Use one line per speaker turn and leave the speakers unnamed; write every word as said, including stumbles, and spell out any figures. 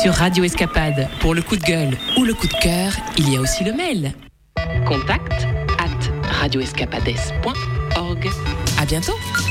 sur Radio Escapade. Pour le coup de gueule ou le coup de cœur, il y a aussi le mail. Contact at radioescapades point org. À bientôt.